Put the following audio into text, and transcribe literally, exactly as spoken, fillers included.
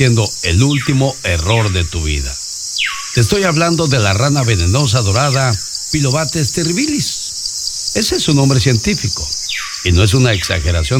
siendo el último error de tu vida. Te estoy hablando de la rana venenosa dorada Pilobates terribilis. Ese es su nombre científico y no es una exageración